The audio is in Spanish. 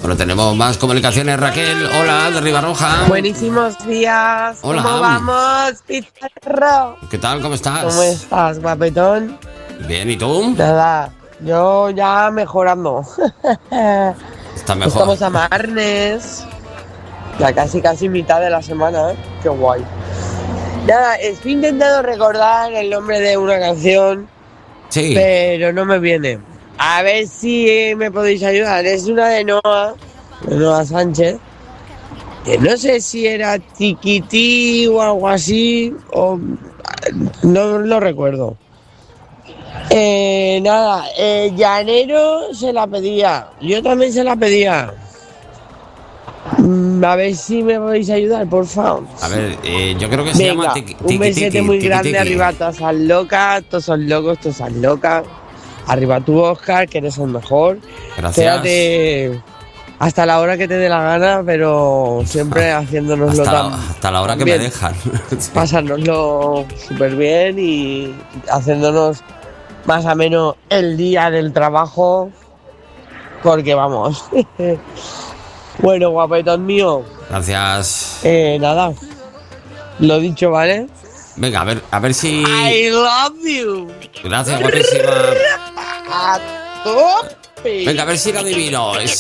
Bueno, tenemos más comunicaciones. Raquel, hola, de Ribarroja. Buenísimos días. Hola. ¿Cómo vamos, Pizarro? ¿Qué tal? ¿Cómo estás? ¿Cómo estás, guapetón? Bien, ¿y tú? Nada, yo ya mejorando. Está mejor. Estamos a martes. Ya casi mitad de la semana, ¿eh? Qué guay. Nada, estoy intentando recordar el nombre de una canción, Sí. pero no me viene. A ver si me podéis ayudar. Es una de Noa Sánchez. Que no sé si era Tiquití o algo así, o no lo recuerdo. Nada, Llanero se la pedía, yo también se la pedía. A ver si me podéis ayudar, por favor. A ver, yo creo que se llama Venga, Tiki un besete Tiki, muy Tiki grande Tiki. arriba, todas esas locas, todos son locos, todas esas locas. Arriba tú, Oscar, que eres el mejor. Gracias. Quédate hasta la hora que te dé la gana, pero siempre haciéndonoslo hasta la hora que me dejan. Pasárnoslo súper bien y haciéndonos más ameno el día del trabajo, porque vamos. Bueno, guapetón mío. Gracias. Nada, lo dicho, ¿vale? Venga, a ver si... I love you. Gracias, guapísima. A tope. Venga, a ver si lo adivino.